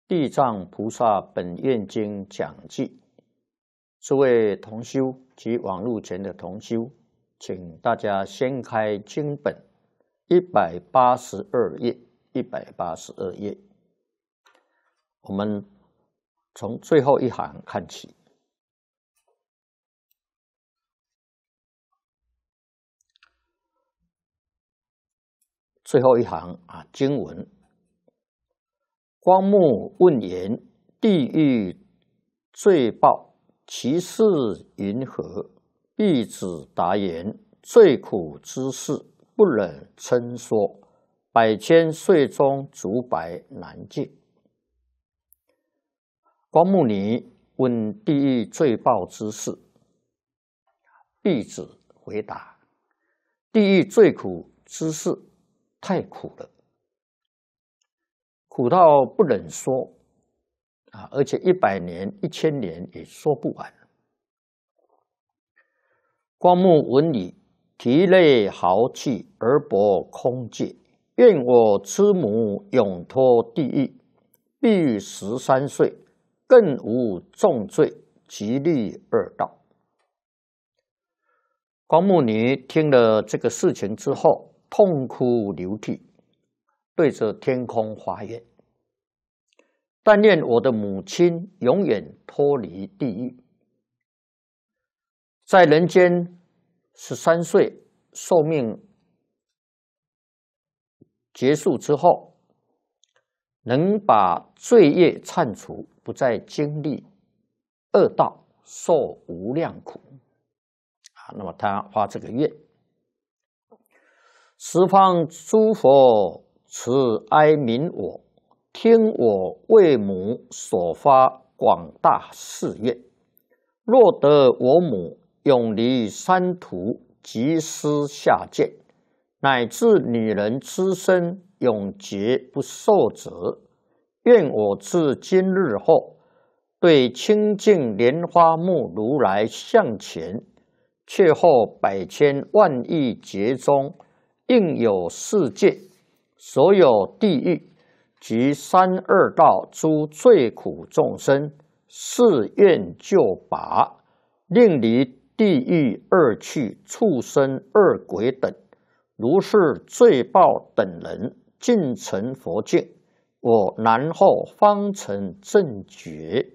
地藏菩萨本愿经讲记，诸位同修及网络前的同修，请大家掀开经本182页，182页，我们从最后一行看起。最后一行经文。光目问言：地狱罪报，其事云何？弟子答言：最苦之事，不忍称说。百千岁中，竹白难尽。光目尼问地狱罪报之事，弟子回答：地狱最苦之事，太苦了。苦到不忍说而且100年、1000年也说不完。光目闻已，涕泪豪气而薄空界。愿我之母永脱地狱，必于13岁，更无重罪，即立二道。光目尼听了这个事情之后，痛哭流涕，对着天空发愿：但愿我的母亲永远脱离地狱，在人间13岁寿命结束之后，能把罪业忏除，不再经历恶道，受无量苦。那么他发这个愿。十方诸佛慈哀悯我，听我为母所发广大誓愿。若得我母永离三途，即施下贱，乃至女人之身永绝不受责。愿我自今日后，对清净莲花目如来向前，却后百千万亿劫中，应有世界，所有地狱及三恶道诸最苦众生，誓愿救拔，令离地狱恶趣、畜生、恶鬼等，如是罪报等人，尽成佛境，我然后方成正觉。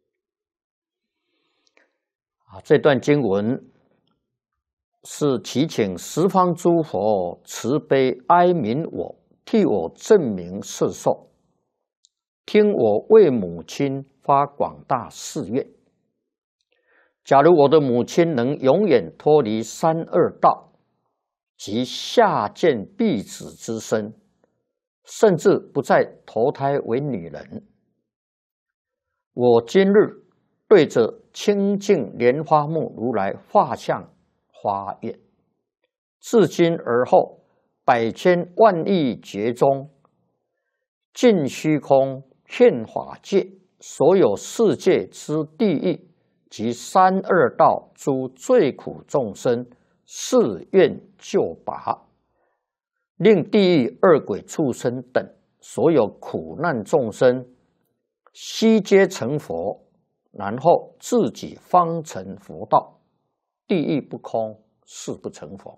这段经文是祈请十方诸佛慈悲哀悯我，替我证明世寿，听我为母亲发广大誓愿。假如我的母亲能永远脱离三恶道及下贱婢子之身，甚至不再投胎为女人，我今日对着清净莲花目如来画像发愿，自今而后，百千万亿劫中，尽虚空遍法界，所有世界之地狱及三恶道诸最苦众生，誓愿救拔，令地狱恶鬼畜生等所有苦难众生悉皆成佛，然后自己方成佛道。地狱不空，誓不成佛。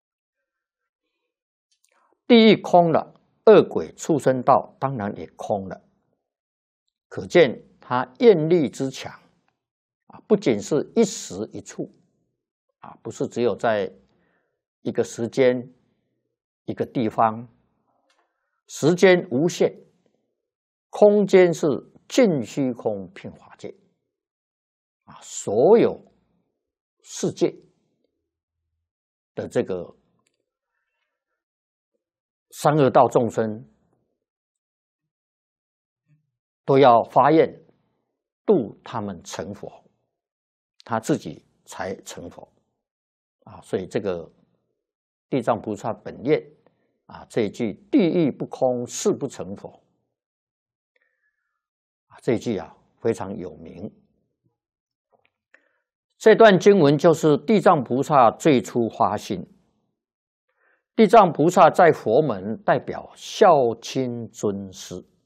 地狱空了，恶鬼畜生道当然也空了。可见他愿力之强不仅是一时一处不是只有在一个时间一个地方，时间无限，空间是尽虚空遍法界所有世界的这个三恶道众生都要发愿度他们成佛，他自己才成佛所以这个地藏菩萨本愿这一句地狱不空，誓不成佛这一句非常有名。这段经文就是地藏菩萨最初发心。地藏菩萨在佛门代表孝亲尊师